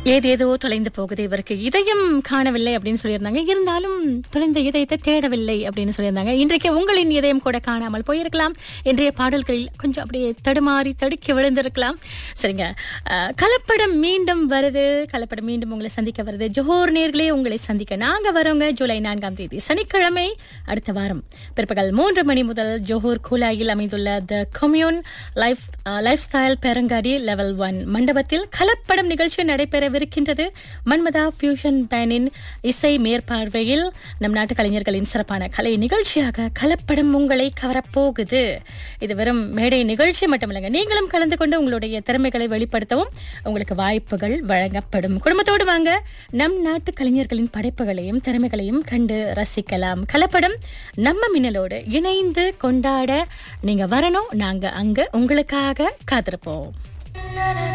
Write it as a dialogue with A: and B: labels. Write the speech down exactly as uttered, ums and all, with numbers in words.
A: ஏதேதோ தொலைந்து போகுது, இவருக்கு இதயம் காணவில்லை அப்படின்னு சொல்லியிருந்தாங்க. இருந்தாலும் தொலைந்த இதயத்தை தேடவில்லை அப்படின்னு சொல்லியிருந்தாங்க. இன்றைக்கு உங்களின் இதயம் கூட காணாமல் போயிருக்கலாம். இன்றைய பாடல்களில் கொஞ்சம் அப்படியே தடுமாறி தடுக்கி விழுந்திருக்கலாம். சரிங்க, அஹ், கலப்படம் மீண்டும் வருது. கலப்படம் மீண்டும் உங்களை சந்திக்க வருது. ஜோஹர் நேர்களே, உங்களை சந்திக்க நாங்க வரோங்க. ஜூலை நான்காம் தேதி சனிக்கிழமை அடுத்த வாரம் பிற்பகல் மூன்று மணி முதல் ஜோஹர் கூலாயில் அமைந்துள்ள த commune life life style பெரங்காடி level one மண்டபத்தில் கலப்படம் நிகழ்ச்சி நடைபெறவிருக்கின்றது. மன்மதா ஃபியூஷன் பேனின் இசை மேற்பார்வையில் நம் நாட்டு கலைஞர்களின் சிறப்பான கலை நிகழ்ச்சியாக கலப்படம் உங்களை கவரப்போகுது. இது வெறும் மேடை நிகழ்ச்சி மட்டுமில்லைங்க, நீங்களும் கலந்து கொண்டு உங்களுடைய திறமைகளை வெளிப்படுத்தவும் உங்களுக்கு வாய்ப்புகள் வழங்கப்படும். குடும்பத்தோடு வாங்க, நம் நாட்டு கலைஞர்களின் படைப்புகளையும் திறமைகளையும் கண்டு ரசிக்கலாம். கலப்படம் நம்ம மின்னலோடு இணைந்து கொண்டாட நீங்க வரணும். நாங்க அங்க உங்களுக்காக காத்திருப்போம்.